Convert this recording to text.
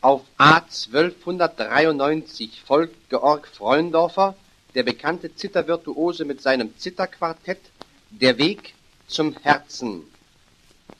Auf A1293 folgt Georg Freundorfer, der bekannte Zithervirtuose mit seinem Zitherquartett Der Weg zum Herzen.